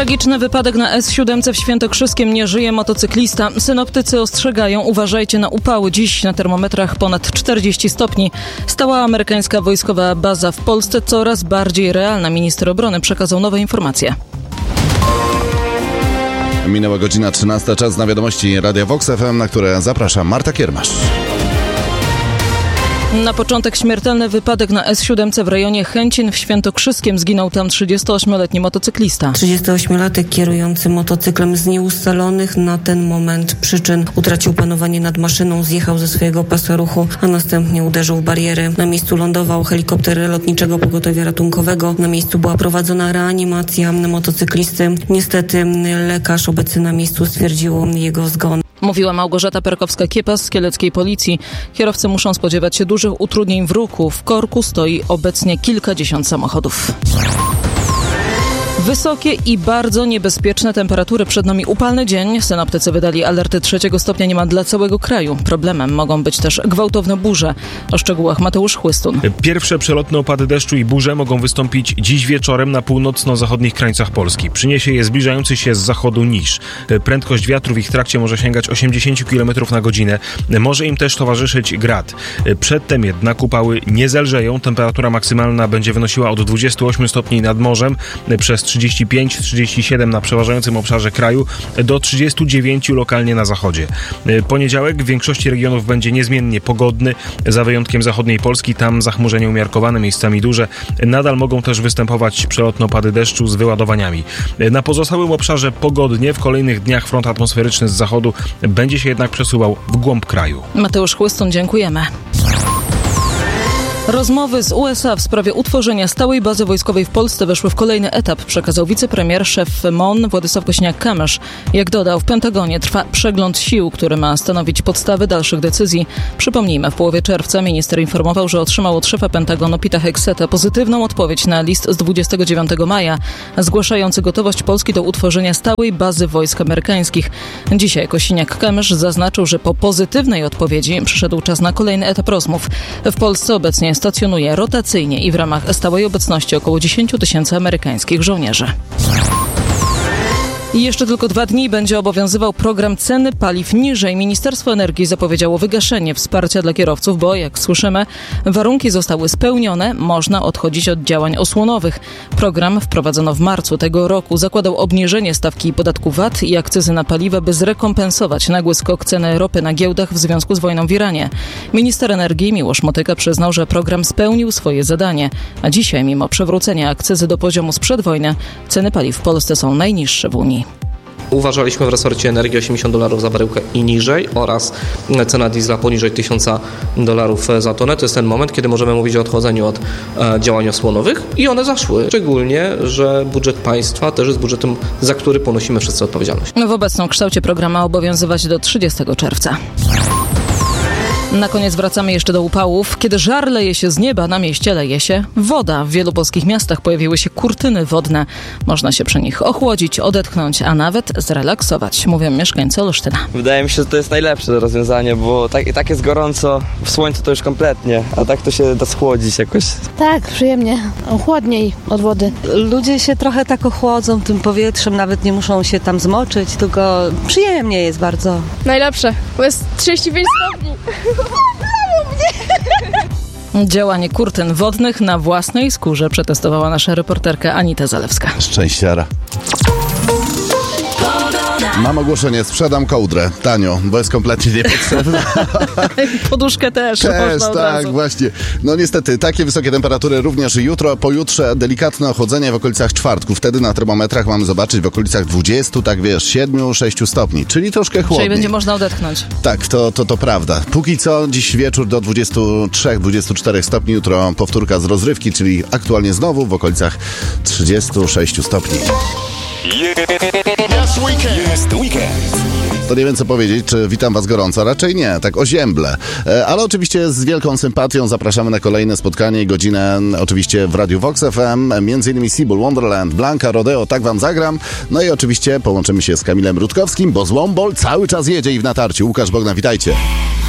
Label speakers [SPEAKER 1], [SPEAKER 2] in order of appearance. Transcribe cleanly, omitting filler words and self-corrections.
[SPEAKER 1] Tragiczny wypadek na S7 w Świętokrzyskiem, nie żyje motocyklista. Synoptycy ostrzegają, uważajcie na upały. Dziś na termometrach ponad 40 stopni. Stała amerykańska wojskowa baza w Polsce coraz bardziej realna. Minister obrony przekazał nowe informacje.
[SPEAKER 2] Minęła godzina 13, czas na wiadomości Radia Vox FM, na które zaprasza Marta Kiermasz.
[SPEAKER 1] Na początek śmiertelny wypadek na S7 w rejonie Chęcin w Świętokrzyskiem. Zginął tam 38-letni motocyklista.
[SPEAKER 3] 38-latek kierujący motocyklem z nieustalonych na ten moment przyczyn utracił panowanie nad maszyną, zjechał ze swojego pasa ruchu, a następnie uderzył w barierę. Na miejscu lądował helikopter Lotniczego Pogotowia Ratunkowego. Na miejscu była prowadzona reanimacja motocyklisty. Niestety lekarz obecny na miejscu stwierdził jego zgon.
[SPEAKER 1] Mówiła Małgorzata Perkowska-Kiepas z kieleckiej policji. Kierowcy muszą spodziewać się dużych utrudnień w ruchu. W korku stoi obecnie kilkadziesiąt samochodów. Wysokie i bardzo niebezpieczne temperatury. Przed nami upalny dzień. Synoptycy wydali alerty 3 stopnia niemal dla całego kraju. Problemem mogą być też gwałtowne burze. O szczegółach Mateusz Chłystun.
[SPEAKER 4] Pierwsze przelotne opady deszczu i burze mogą wystąpić dziś wieczorem na północno-zachodnich krańcach Polski. Przyniesie je zbliżający się z zachodu niż. Prędkość wiatru w ich trakcie może sięgać 80 km na godzinę. Może im też towarzyszyć grad. Przedtem jednak upały nie zelżeją. Temperatura maksymalna będzie wynosiła od 28 stopni nad morzem przez 35-37 na przeważającym obszarze kraju, do 39 lokalnie na zachodzie. Poniedziałek w większości regionów będzie niezmiennie pogodny, za wyjątkiem zachodniej Polski, tam zachmurzenie umiarkowane, miejscami duże. Nadal mogą też występować przelotne opady deszczu z wyładowaniami. Na pozostałym obszarze pogodnie, w kolejnych dniach front atmosferyczny z zachodu będzie się jednak przesuwał w głąb kraju.
[SPEAKER 1] Mateusz Chłystun, dziękujemy. Rozmowy z USA w sprawie utworzenia stałej bazy wojskowej w Polsce weszły w kolejny etap, przekazał wicepremier, szef MON Władysław Kosiniak-Kamysz. Jak dodał, w Pentagonie trwa przegląd sił, który ma stanowić podstawy dalszych decyzji. Przypomnijmy, w połowie czerwca minister informował, że otrzymał od szefa Pentagonu Pita Hegseta pozytywną odpowiedź na list z 29 maja, zgłaszający gotowość Polski do utworzenia stałej bazy wojsk amerykańskich. Dzisiaj Kosiniak-Kamysz zaznaczył, że po pozytywnej odpowiedzi przyszedł czas na kolejny etap rozmów. W Polsce obecnie stacjonuje rotacyjnie i w ramach stałej obecności około 10 000 amerykańskich żołnierzy. I jeszcze tylko 2 dni będzie obowiązywał program ceny paliw niżej. Ministerstwo Energii zapowiedziało wygaszenie wsparcia dla kierowców, bo jak słyszymy, warunki zostały spełnione, można odchodzić od działań osłonowych. Program wprowadzono w marcu tego roku. Zakładał obniżenie stawki podatku VAT i akcyzy na paliwa, by zrekompensować nagły skok ceny ropy na giełdach w związku z wojną w Iranie. Minister energii Miłosz Motyka przyznał, że program spełnił swoje zadanie, a dzisiaj mimo przywrócenia akcyzy do poziomu sprzed wojny, ceny paliw w Polsce są najniższe w Unii.
[SPEAKER 5] Uważaliśmy w resorcie energii $80 za baryłkę i niżej oraz cena diesla poniżej $1000 za tonę. To jest ten moment, kiedy możemy mówić o odchodzeniu od działań osłonowych i one zaszły. Szczególnie, że budżet państwa też jest budżetem, za który ponosimy wszyscy odpowiedzialność.
[SPEAKER 1] W obecnym kształcie program ma obowiązywać do 30 czerwca. Na koniec wracamy jeszcze do upałów. Kiedy żar leje się z nieba, na mieście leje się woda. W wielu polskich miastach pojawiły się kurtyny wodne. Można się przy nich ochłodzić, odetchnąć, a nawet zrelaksować, mówią mieszkańcy Olsztyna.
[SPEAKER 6] Wydaje mi się, że to jest najlepsze rozwiązanie, bo tak jest gorąco, w słońcu to już kompletnie, a tak to się da schłodzić jakoś.
[SPEAKER 7] Tak, przyjemnie, chłodniej od wody.
[SPEAKER 8] Ludzie się trochę tak ochłodzą tym powietrzem, nawet nie muszą się tam zmoczyć, tylko przyjemnie jest bardzo.
[SPEAKER 9] Najlepsze, bo jest 35 stopni.
[SPEAKER 1] Działanie kurtyn wodnych na własnej skórze przetestowała nasza reporterka Anita Zalewska.
[SPEAKER 2] Szczęściara. Mam ogłoszenie, sprzedam kołdrę tanio, bo jest kompletnie niepotrzebna.
[SPEAKER 1] Poduszkę też można od
[SPEAKER 2] tak,
[SPEAKER 1] razu.
[SPEAKER 2] właśnie. No niestety, takie wysokie temperatury również jutro, pojutrze delikatne ochłodzenie w okolicach czwartku. Wtedy na termometrach mamy zobaczyć w okolicach 20, tak wiesz, 7-6 stopni, czyli troszkę chłodniej.
[SPEAKER 1] Czyli będzie można odetchnąć.
[SPEAKER 2] Tak, to prawda. Póki co dziś wieczór do 23-24 stopni, jutro powtórka z rozrywki, czyli aktualnie znowu w okolicach 36 stopni.
[SPEAKER 10] Jest weekend.
[SPEAKER 2] To nie wiem co powiedzieć, czy witam was gorąco, raczej nie, tak ozięble. Ale oczywiście z wielką sympatią zapraszamy na kolejne spotkanie i godzinę oczywiście w Radiu Vox FM, m.in. Seabull Wonderland, Blanka, Rodeo, tak wam zagram. No i oczywiście połączymy się z Kamilem Rutkowskim, bo Złombol cały czas jedzie i w natarciu. Łukasz Bogdan, witajcie.